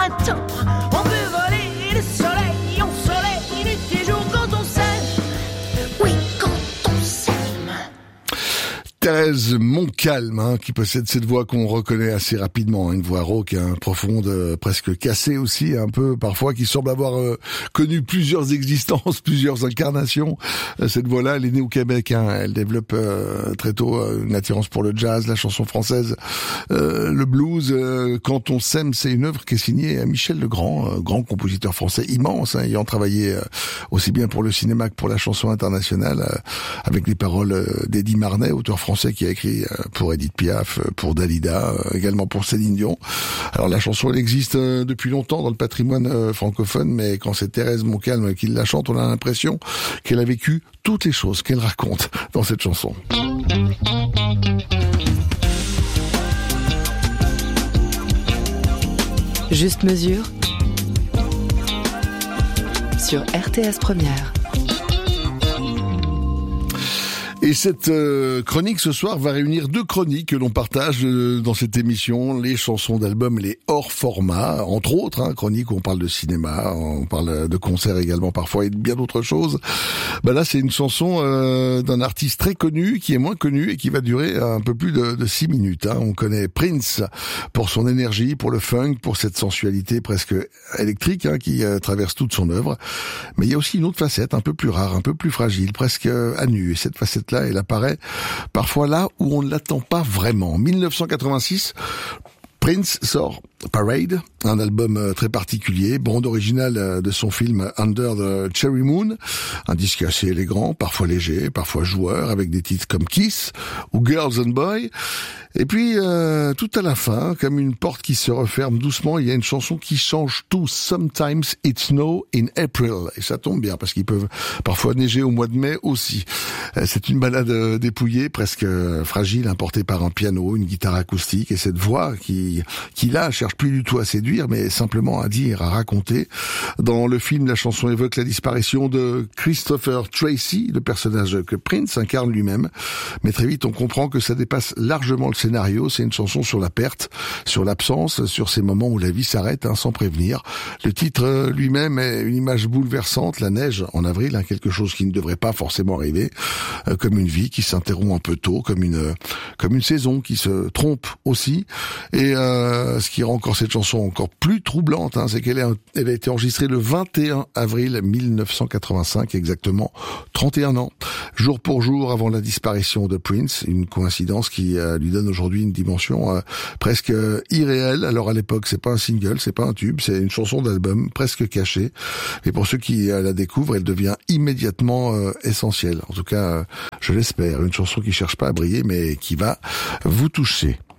printemps. On peut voler le soleil, on soleil nuit et jour quand on s'aime. Oui, quand on s'aime. Thérèse Montcalm, qui possède cette voix qu'on reconnaît assez rapidement, une voix rauque, profonde, presque cassée aussi, un peu parfois, qui semble avoir connu plusieurs existences, plusieurs incarnations. Cette voix-là, elle est née au Québec, elle développe très tôt une attirance pour le jazz, la chanson française, le blues. Quand on s'aime, c'est une œuvre qui est signée à Michel Legrand, grand compositeur français immense, ayant travaillé aussi bien pour le cinéma que pour la chanson internationale, avec les paroles d'Eddie Marnet, auteur français qui a écrit pour Edith Piaf, pour Dalida, également pour Céline Dion. Alors la chanson, elle existe depuis longtemps dans le patrimoine francophone, mais quand c'est Thérèse Montcalm qui la chante, on a l'impression qu'elle a vécu toutes les choses qu'elle raconte dans cette chanson. Juste mesure sur RTS Première. Et cette chronique ce soir va réunir deux chroniques que l'on partage dans cette émission, les chansons d'albums, les hors format, entre autres, chroniques où on parle de cinéma, on parle de concerts également parfois et de bien d'autres choses. Là c'est une chanson d'un artiste très connu, qui est moins connu et qui va durer un peu plus de 6 minutes. On connaît Prince pour son énergie, pour le funk, pour cette sensualité presque électrique qui traverse toute son œuvre. Mais il y a aussi une autre facette un peu plus rare, un peu plus fragile, presque à nu. Et cette facette-là, elle apparaît parfois là où on ne l'attend pas vraiment. En 1986, Prince sort Parade, un album très particulier, bande originale de son film Under the Cherry Moon, un disque assez élégant, parfois léger, parfois joueur, avec des titres comme Kiss ou Girls and Boys. Et puis, tout à la fin, comme une porte qui se referme doucement, il y a une chanson qui change tout. Sometimes it snow in April. Et ça tombe bien, parce qu'ils peuvent parfois neiger au mois de mai aussi. C'est une balade dépouillée, presque fragile, portée par un piano, une guitare acoustique, et cette voix qui là, cherche plus du tout à séduire, mais simplement à dire, à raconter. Dans le film, la chanson évoque la disparition de Christopher Tracy, le personnage que Prince incarne lui-même. Mais très vite, on comprend que ça dépasse largement le scénario. C'est une chanson sur la perte, sur l'absence, sur ces moments où la vie s'arrête sans prévenir. Le titre lui-même est une image bouleversante, la neige en avril, quelque chose qui ne devrait pas forcément arriver, comme une vie qui s'interrompt un peu tôt, comme une saison qui se trompe aussi. Et ce qui rend encore cette chanson encore plus troublante, c'est qu'elle a été enregistrée le 21 avril 1985, exactement 31 ans, jour pour jour avant la disparition de Prince, une coïncidence qui lui donne aujourd'hui une dimension presque irréelle. Alors à l'époque, c'est pas un single, c'est pas un tube, c'est une chanson d'album presque cachée. Et pour ceux qui la découvrent, elle devient immédiatement essentielle. En tout cas, je l'espère, une chanson qui cherche pas à briller, mais qui va vous toucher.